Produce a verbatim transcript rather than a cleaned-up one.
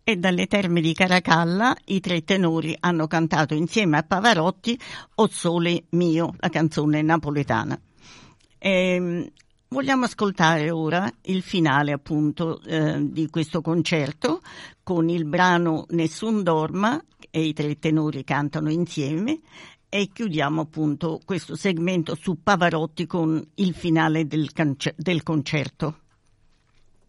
e dalle Terme di Caracalla i tre tenori hanno cantato insieme a Pavarotti O Sole Mio, la canzone napoletana. E vogliamo ascoltare ora il finale appunto eh, di questo concerto con il brano Nessun dorma e i tre tenori cantano insieme, e chiudiamo appunto questo segmento su Pavarotti con il finale del, cance- del concerto.